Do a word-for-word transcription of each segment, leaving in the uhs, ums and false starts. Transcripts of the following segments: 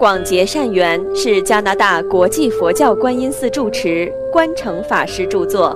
广结善缘是加拿大国际佛教观音寺住持观诚法师著作。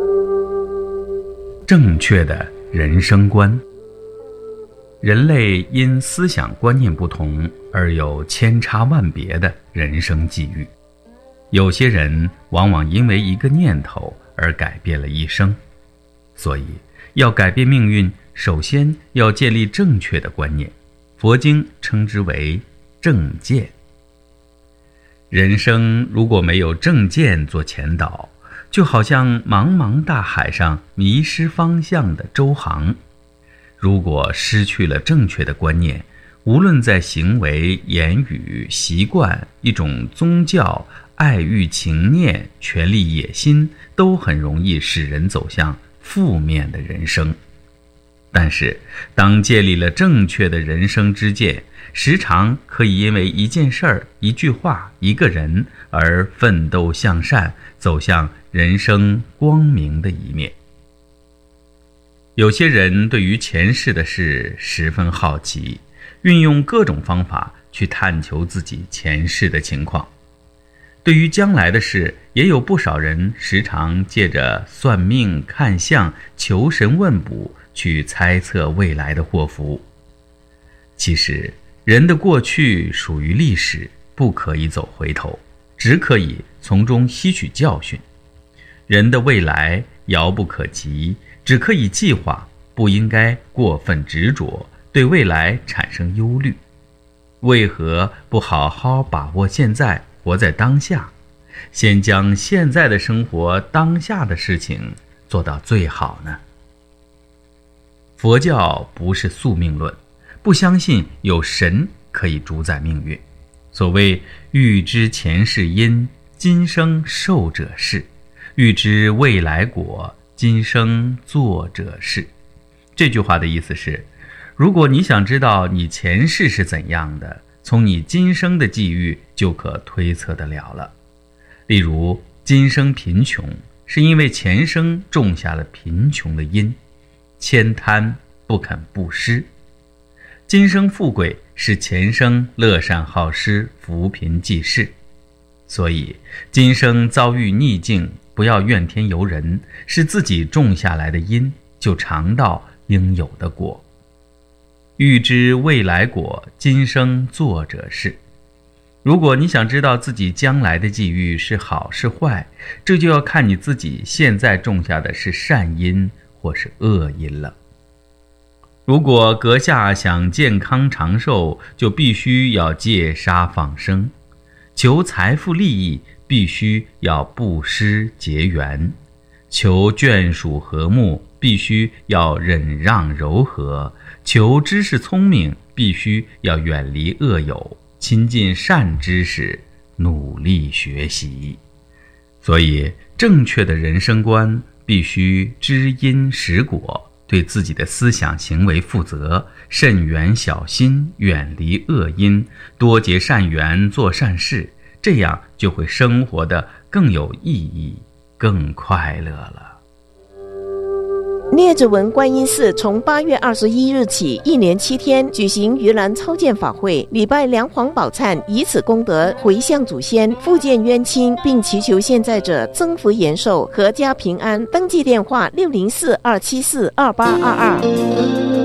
正确的人生观。人类因思想观念不同而有千差万别的人生际遇，有些人往往因为一个念头而改变了一生。所以要改变命运，首先要建立正确的观念，佛经称之为正见。人生如果没有正见做前导，就好像茫茫大海上迷失方向的舟航。如果失去了正确的观念，无论在行为、言语、习惯、一种宗教、爱欲、情念、权力、野心，都很容易使人走向负面的人生。但是当建立了正确的人生之见，时常可以因为一件事儿、一句话、一个人而奋斗向善，走向人生光明的一面。有些人对于前世的事十分好奇，运用各种方法去探求自己前世的情况。对于将来的事，也有不少人时常借着算命、看相、求神问卜去猜测未来的祸福。其实人的过去属于历史，不可以走回头，只可以从中吸取教训。人的未来遥不可及，只可以计划，不应该过分执着，对未来产生忧虑。为何不好好把握现在，活在当下，先将现在的生活、当下的事情做到最好呢？佛教不是宿命论，不相信有神可以主宰命运。所谓欲知前世因，今生受者是；欲知未来果，今生做者是。这句话的意思是，如果你想知道你前世是怎样的，从你今生的际遇就可推测得了了。例如，今生贫穷，是因为前生种下了贫穷的因，悭贪不肯布施；今生富贵，是前生乐善好施，扶贫济世。所以今生遭遇逆境，不要怨天尤人，是自己种下来的因，就尝到应有的果。欲知未来果，今生做者是。如果你想知道自己将来的际遇是好是坏，这就要看你自己现在种下的是善因或是恶因了。如果阁下想健康长寿，就必须要戒杀放生；求财富利益，必须要布施结缘；求眷属和睦，必须要忍让柔和；求知识聪明，必须要远离恶友，亲近善知识，努力学习。所以正确的人生观必须知因识果，对自己的思想行为负责，慎缘小心，远离恶因，多结善缘，做善事，这样就会生活得更有意义，更快乐了。 聂子文观音寺从八月二十一日起，一连七天举行盂兰超荐法会，礼拜梁皇宝忏，以此功德回向祖先，复见冤亲，并祈求现在者增福延寿，阖家平安。登记电话：六零四二七四二八二二。